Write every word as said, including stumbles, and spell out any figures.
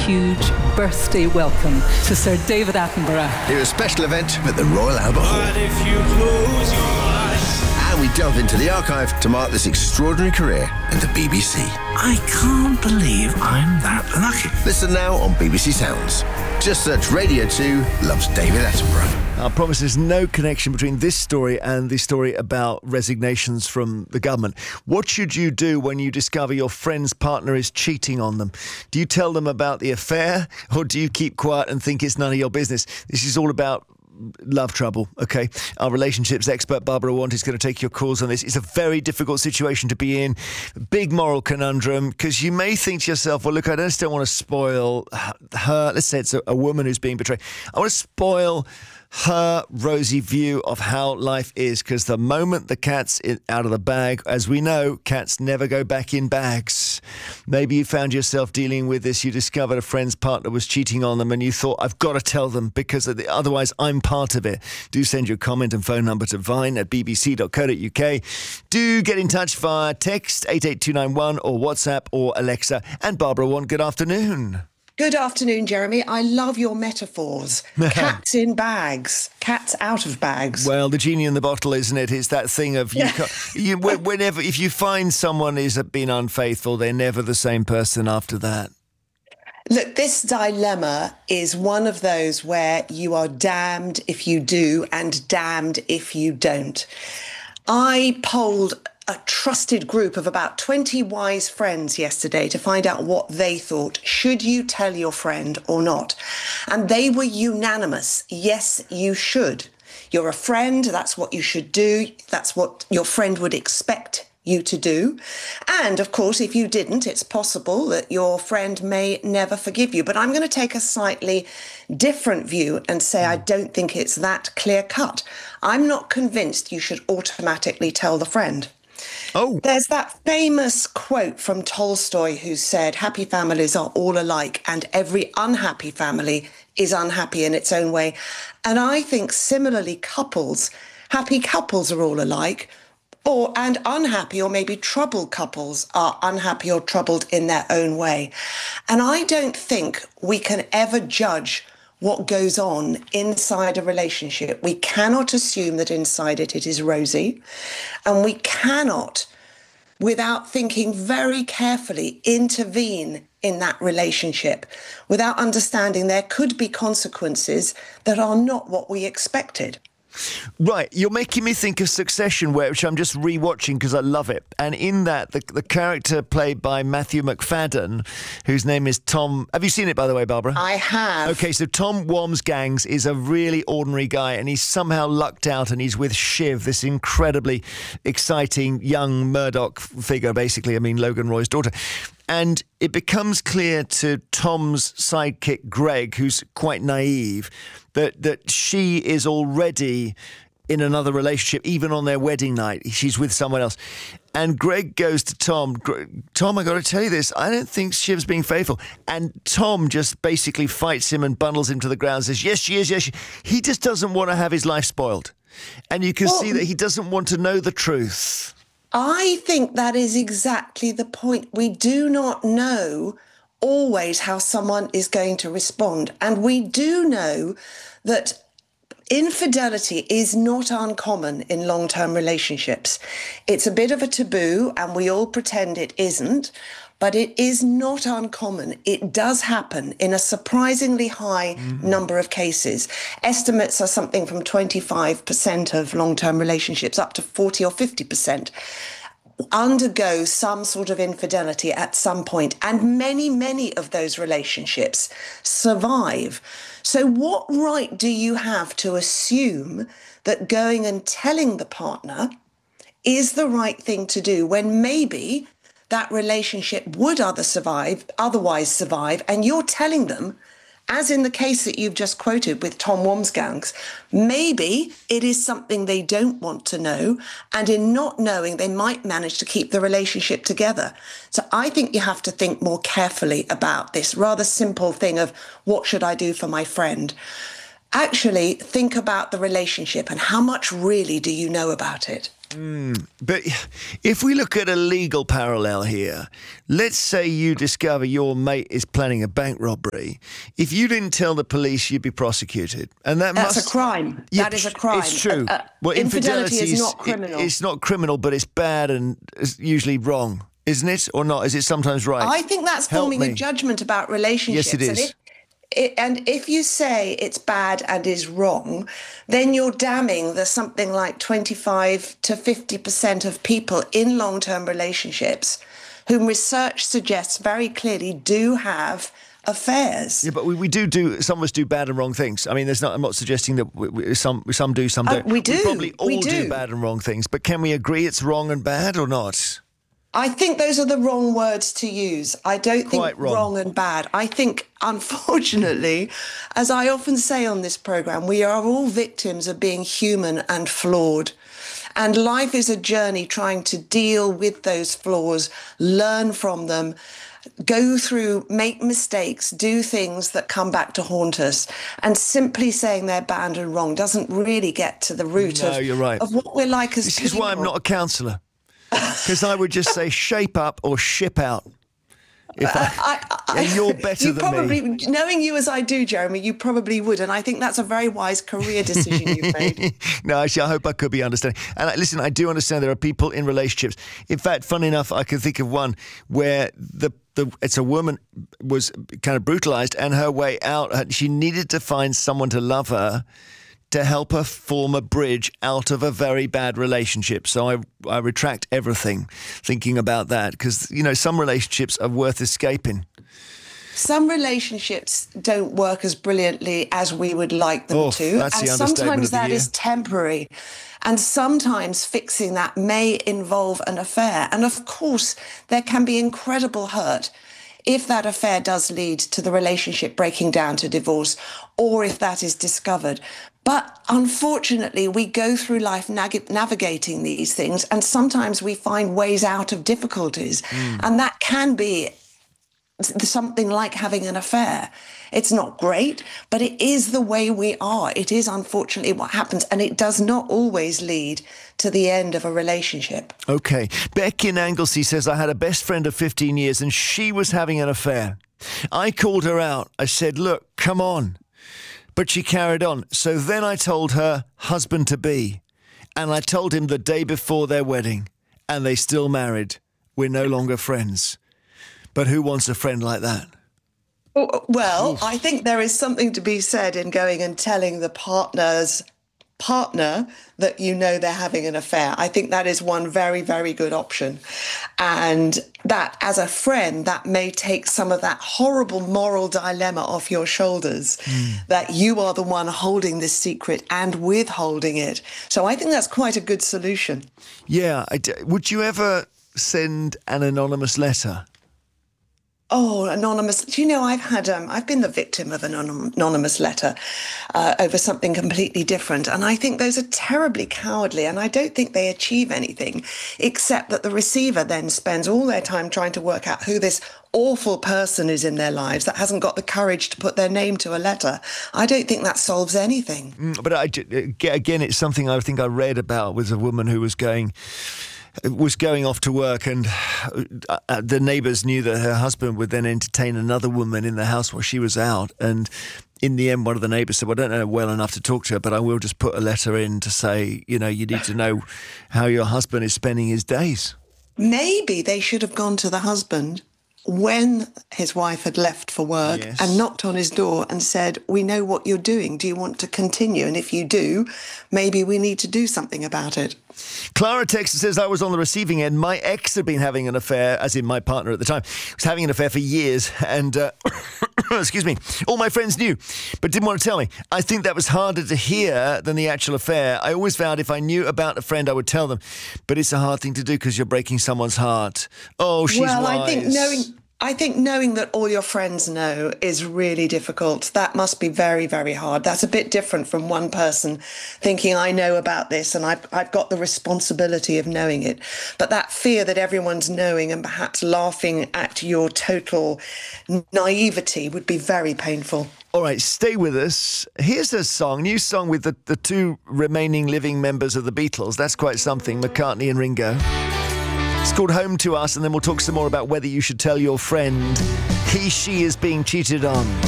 huge birthday welcome to Sir David Attenborough. Here a special event at the Royal Albert Hall. But if you close your eyes, And we delve into the archive to mark this extraordinary career in the B B C. I can't believe I'm that lucky. Listen now on B B C Sounds. Just search Radio two Loves David Attenborough. I promise there's no connection between this story and the story about resignations from the government. What should you do when you discover your friend's partner is cheating on them? Do you tell them about the affair, or do you keep quiet and think it's none of your business? This is all about love trouble, okay? Our relationships expert Barbara Want is going to take your calls on this. It's a very difficult situation to be in. Big moral conundrum, because you may think to yourself, well, look, I just don't want to spoil her. Let's say it's a, a woman who's being betrayed. I want to spoil her rosy view of how life is, because the moment the cat's in, out of the bag, as we know, cats never go back in bags. Maybe you found yourself dealing with this. You discovered a friend's partner was cheating on them and you thought, I've got to tell them because of the, otherwise I'm part of it. Do send your comment and phone number to vine at b b c dot co dot u k. Do get in touch via text eight eight two nine one or WhatsApp or Alexa. And Barbara Want, good afternoon. Good afternoon, Jeremy. I love your metaphors. Cats in bags, cats out of bags. Well, the genie in the bottle, isn't it? It's that thing of you, Yeah. you whenever if you find someone who's been unfaithful, they're never the same person after that. Look, this dilemma is one of those where you are damned if you do and damned if you don't. I polled a trusted group of about twenty wise friends yesterday to find out what they thought. Should you tell your friend or not? And they were unanimous. Yes, you should. You're a friend. That's what you should do. That's what your friend would expect you to do. And of course, if you didn't, it's possible that your friend may never forgive you. But I'm going to take a slightly different view and say I don't think it's that clear cut. I'm not convinced you should automatically tell the friend. Oh. There's that famous quote from Tolstoy who said, happy families are all alike and every unhappy family is unhappy in its own way. And I think similarly, couples, happy couples are all alike, or and unhappy or maybe troubled couples are unhappy or troubled in their own way. And I don't think we can ever judge what goes on inside a relationship. We cannot assume that inside it it is rosy, and we cannot, without thinking very carefully, intervene in that relationship without understanding there could be consequences that are not what we expected. Right, you're making me think of Succession, where, which I'm just rewatching because I love it. And in that, the, the character played by Matthew McFadden, whose name is Tom... Have you seen it, by the way, Barbara? I have. Okay, so Tom Wamsgangs is a really ordinary guy, and he's somehow lucked out, and he's with Shiv, this incredibly exciting young Murdoch figure, basically. I mean, Logan Roy's daughter. And it becomes clear to Tom's sidekick, Greg, who's quite naive, that, that she is already in another relationship, even on their wedding night. She's with someone else. And Greg goes to Tom, Tom, I got to tell you this, I don't think Shiv's being faithful. And Tom just basically fights him and bundles him to the ground and says, yes, she is, yes, she... He just doesn't want to have his life spoiled. And you can Well, see that he doesn't want to know the truth. I think that is exactly the point. We do not know always how someone is going to respond. And we do know that infidelity is not uncommon in long-term relationships. It's a bit of a taboo, and we all pretend it isn't, but it is not uncommon. It does happen in a surprisingly high mm-hmm. number of cases. Estimates are something from twenty-five percent of long-term relationships up to forty or fifty percent undergo some sort of infidelity at some point, and many, many of those relationships survive. So what right do you have to assume that going and telling the partner is the right thing to do when maybe that relationship would other survive, otherwise survive, and you're telling them, as in the case that you've just quoted with Tom Wamsgangs, maybe it is something they don't want to know, and in not knowing, they might manage to keep the relationship together. So I think you have to think more carefully about this rather simple thing of what should I do for my friend? Actually, think about the relationship and how much really do you know about it? Mm, but if we look at a legal parallel here, let's say you discover your mate is planning a bank robbery. If you didn't tell the police, you'd be prosecuted, and that That's must, a crime. Yeah, that is a crime. It's true. Uh, uh, well, infidelity, infidelity is not criminal. It, it's not criminal, but it's bad and it's usually wrong, isn't it, or not? Is it sometimes right? I think that's Help forming me. a judgment about relationships. Yes, it is. And if, it, and if you say it's bad and is wrong, then you're damning the something like twenty-five to fifty percent of people in long-term relationships whom research suggests very clearly do have affairs. Yeah, but we, we do do some of us do bad and wrong things. I mean, there's not. I'm not suggesting that we, we, some some do, some Oh, don't. we do. We probably all We do. do. bad and wrong things. But can we agree it's wrong and bad or not? I think those are the wrong words to use. I don't think Quite wrong. wrong and bad. I think, unfortunately, as I often say on this programme, we are all victims of being human and flawed. And life is a journey trying to deal with those flaws, learn from them, go through, make mistakes, do things that come back to haunt us. And simply saying they're bad and wrong doesn't really get to the root No, of, you're right. of what we're like as This people. is why I'm not a counsellor. Because I would just say shape up or ship out. If I, I, I, and you're better you than probably, me. Knowing you as I do, Jeremy, you probably would. And I think that's a very wise career decision you've made. No, actually, I hope I could be understanding. And I, listen, I do understand there are people in relationships. In fact, funny enough, I can think of one where the the it's a woman was kind of brutalised, and her way out, she needed to find someone to love her, to help her form a bridge out of a very bad relationship. So I I retract everything thinking about that, because, you know, some relationships are worth escaping. Some relationships don't work as brilliantly as we would like them Oh, to. that's and the understatement sometimes of the that year. is temporary. And sometimes fixing that may involve an affair. And of course, there can be incredible hurt if that affair does lead to the relationship breaking down to divorce, or if that is discovered. But unfortunately, we go through life nag- navigating these things, and sometimes we find ways out of difficulties. Mm. And that can be something like having an affair. It's not great, but it is the way we are. It is unfortunately what happens, and it does not always lead to the end of a relationship. Okay. Beck in Anglesey says, I had a best friend of fifteen years and she was having an affair. I called her out. I said, look, come on. But she carried on. So then I told her husband-to-be, and I told him the day before their wedding, and they still married. We're no longer friends. But who wants a friend like that? Well, I think there is something to be said in going and telling the partner's partner that you know they're having an affair. I think that is one very, very good option. And that, as a friend, that may take some of that horrible moral dilemma off your shoulders, mm. that you are the one holding this secret and withholding it. So I think that's quite a good solution. Yeah. I d- would you ever send an anonymous letter? Oh, anonymous. Do you know, I've had, um, I've been the victim of an anonymous letter uh, over something completely different. And I think those are terribly cowardly. And I don't think they achieve anything, except that the receiver then spends all their time trying to work out who this awful person is in their lives that hasn't got the courage to put their name to a letter. I don't think that solves anything. Mm, but I, again, it's something I think I read about, was a woman who was going... was going off to work, and uh, the neighbours knew that her husband would then entertain another woman in the house while she was out. And in the end, one of the neighbours said, well, I don't know well enough to talk to her, but I will just put a letter in to say, you know, you need to know how your husband is spending his days. Maybe they should have gone to the husband when his wife had left for work, yes, and knocked on his door and said, we know what you're doing. Do you want to continue? And if you do, maybe we need to do something about it. Clara texts and says, I was on the receiving end. My ex had been having an affair, as in my partner at the time, was having an affair for years. And, uh, excuse me, all my friends knew, but didn't want to tell me. I think that was harder to hear than the actual affair. I always vowed if I knew about a friend, I would tell them. But it's a hard thing to do because you're breaking someone's heart. Oh, she's well, wise. I think knowing... I think knowing that all your friends know is really difficult. That must be very, very hard. That's a bit different from one person thinking, I know about this and I've, I've got the responsibility of knowing it. But that fear that everyone's knowing and perhaps laughing at your total naivety would be very painful. All right, stay with us. Here's a song, new song with the, the two remaining living members of the Beatles. That's quite something, McCartney and Ringo. It's called Home to Us, and then we'll talk some more about whether you should tell your friend he, she is being cheated on.